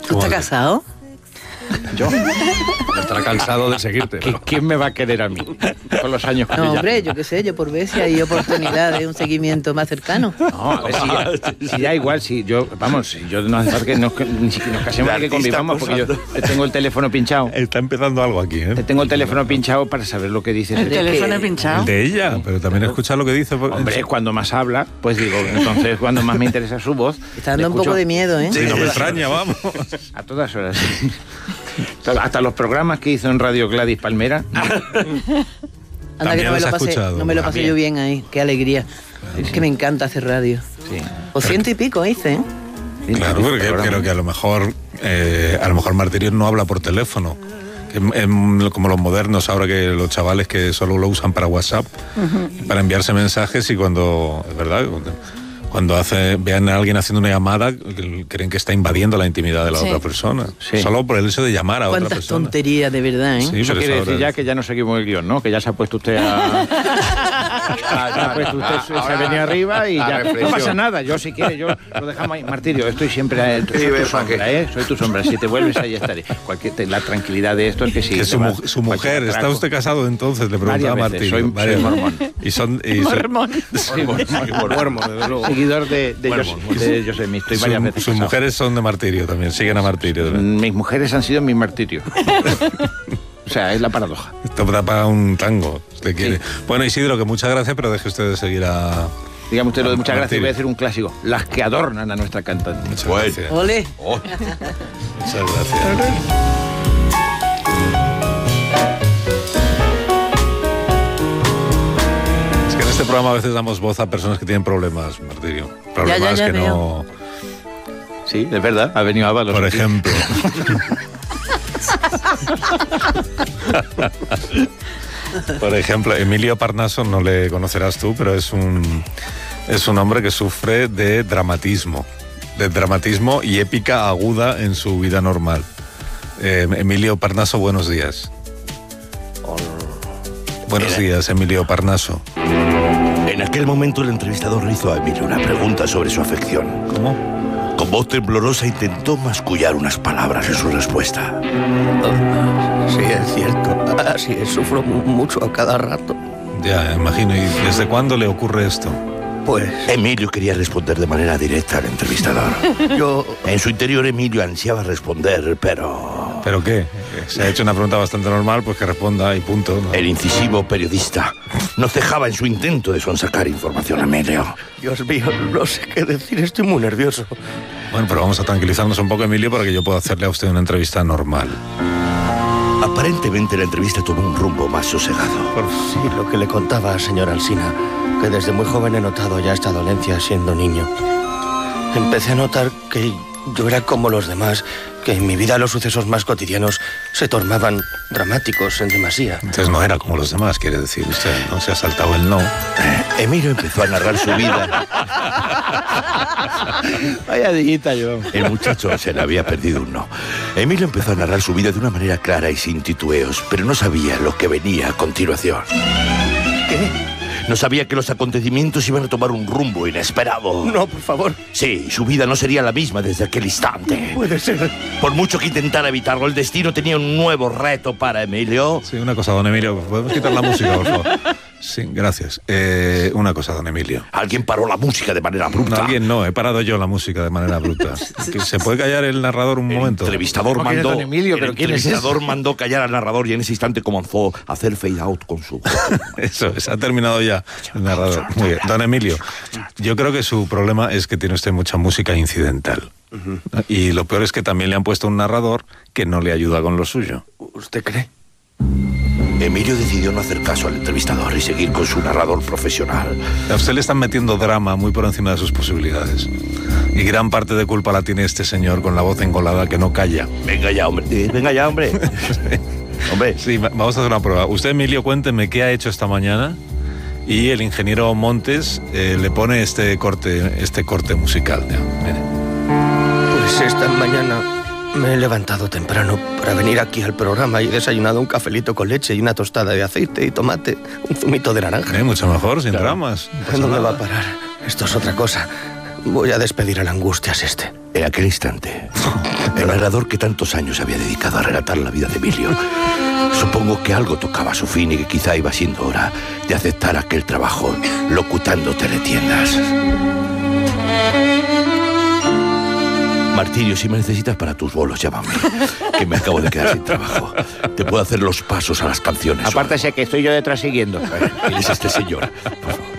¿Tú estás casado? Yo. No estará cansado de seguirte. ¿Quién me va a querer a mí? Con los años que No, ya... hombre, yo qué sé, yo por ver si hay oportunidad de un seguimiento más cercano. No, a ver si da igual, si yo, vamos, si yo no hace falta que ni siquiera nos casemos, que convivamos, porque yo te tengo el teléfono pinchado. Está empezando algo aquí, ¿eh? Te tengo el teléfono pinchado para saber lo que dices. ¿El teléfono pinchado? El de ella, pero también escucha lo que dice. Hombre, cuando más habla, pues digo, entonces cuando más me interesa su voz. Está dando un poco de miedo, ¿eh? Sí, no me extraña, vamos. A todas horas. Hasta los programas que hizo en Radio Gladys Palmera. Anda, que no me lo pasé yo bien ahí, qué alegría. Es que me encanta hacer radio. Sí. O 100 y pico hice, ¿eh? Claro, porque creo que a lo mejor Martirio no habla por teléfono. Como los modernos ahora, que los chavales que solo lo usan para WhatsApp, para enviarse mensajes, y cuando, es verdad, cuando vean a alguien haciendo una llamada, creen que está invadiendo la intimidad de la otra persona. Sí. Solo por el hecho de llamar a otra persona. Cuántas tonterías, de verdad, ¿eh? Sí, eso quiere decir ya que ya no seguimos el guión, ¿no? Que ya se ha puesto usted a... se ha venido arriba y ya no pasa nada. Yo, si quiere, yo lo dejamos ahí. Martirio, estoy siempre soy tu sombra, ¿eh? Soy tu sombra. Si te vuelves, ahí estaré. La tranquilidad de esto es que sí. Que su mujer, ¿está usted casado entonces? Le preguntaba a Martirio. Soy mormón. Mormón. Mormón, desde luego. Seguidor de Yosemite. Estoy varias veces. Sus mujeres son de Martirio también, siguen a Martirio. Mis mujeres han sido mi martirio. O sea, es la paradoja. Esto da para un tango. Usted quiere. Sí. Bueno, Isidro, que muchas gracias, pero deje usted de seguir a... Dígame usted lo de muchas gracias, voy a decir un clásico. Las que adornan a nuestra cantante. Muchas gracias. ¡Ole! Oh. Muchas gracias. Es que en este programa a veces damos voz a personas que tienen problemas, Martirio. Problemas ya que veo. no... Sí, es verdad, ha venido Ábalos. Por ejemplo... Por ejemplo, Emilio Parnaso no le conocerás tú, pero es un hombre que sufre de dramatismo y épica aguda en su vida normal. Emilio Parnaso, buenos días. Buenos días, Emilio Parnaso. En aquel momento el entrevistador le hizo a Emilio una pregunta sobre su afección. ¿Cómo? Con voz temblorosa intentó mascullar unas palabras en su respuesta. Sí, es cierto. Así es, sufro mucho a cada rato. Ya, imagino. ¿Y desde cuándo le ocurre esto? Pues... Emilio quería responder de manera directa al entrevistador. En su interior, Emilio ansiaba responder, pero... ¿Pero qué? Se ha hecho una pregunta bastante normal, pues que responda y punto, ¿no? El incisivo periodista no cejaba en su intento de sonsacar información a Emilio. Dios mío, no sé qué decir, estoy muy nervioso. Bueno, pero vamos a tranquilizarnos un poco, Emilio, para que yo pueda hacerle a usted una entrevista normal. Aparentemente la entrevista tomó un rumbo más sosegado. Sí, lo que le contaba, señor Alsina, que desde muy joven he notado ya esta dolencia siendo niño. Empecé a notar que yo era como los demás, que en mi vida los sucesos más cotidianos se tornaban dramáticos en demasía. Entonces no era como los demás, quiere decir usted, ¿no? Se ha saltado el no. Emilio empezó a narrar su vida. Vaya dillita yo. El muchacho se le había perdido un no. Emilio empezó a narrar su vida de una manera clara y sin titubeos, pero no sabía lo que venía a continuación. ¿Qué? No sabía que los acontecimientos iban a tomar un rumbo inesperado. No, por favor. Sí, su vida no sería la misma desde aquel instante. Puede ser. Por mucho que intentara evitarlo, el destino tenía un nuevo reto para Emilio. Sí, una cosa, don Emilio. ¿Podemos quitar la música, por favor? Sí, gracias. Una cosa, don Emilio. Alguien paró la música de manera abrupta. No, alguien no, he parado yo la música de manera abrupta. ¿Se puede callar el narrador un momento? El entrevistador mandó callar al narrador y en ese instante comenzó a hacer fade out con su... Eso es, ha terminado ya el narrador. Muy bien. Don Emilio, yo creo que su problema es que tiene usted mucha música incidental. Y lo peor es que también le han puesto un narrador que no le ayuda con lo suyo. ¿Usted cree? Emilio decidió no hacer caso al entrevistador y seguir con su narrador profesional. A usted le están metiendo drama muy por encima de sus posibilidades. Y gran parte de culpa la tiene este señor con la voz engolada que no calla. Venga ya, hombre. Venga ya, hombre. Hombre. Sí, vamos a hacer una prueba. Usted, Emilio, cuénteme qué ha hecho esta mañana y el ingeniero Montes le pone este corte musical. Ya, mire. Pues esta mañana me he levantado temprano para venir aquí al programa y he desayunado un cafelito con leche y una tostada de aceite y tomate, un zumito de naranja. Mucho mejor, sin dramas. ¿Dónde va a parar? Esto es otra cosa. Voy a despedir a la Angustias este. En aquel instante, el narrador que tantos años había dedicado a relatar la vida de Emilio, supongo que algo tocaba a su fin y que quizá iba siendo hora de aceptar aquel trabajo locutando teletiendas. Martirio, si me necesitas para tus bolos, llámame, que me acabo de quedar sin trabajo. Te puedo hacer los pasos a las canciones. Apártese que estoy yo detrás siguiendo. ¿Quién es este señor? Por favor.